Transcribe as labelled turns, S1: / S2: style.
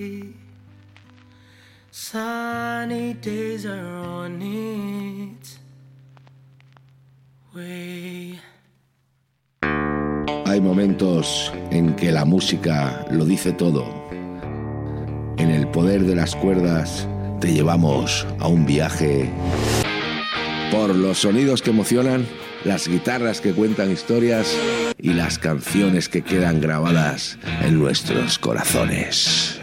S1: Sunny days are on its way.
S2: Hay momentos en que la música lo dice todo. En el poder de las cuerdas te llevamos a un viaje por los sonidos que emocionan, las guitarras que cuentan historias y las canciones que quedan grabadas en nuestros corazones.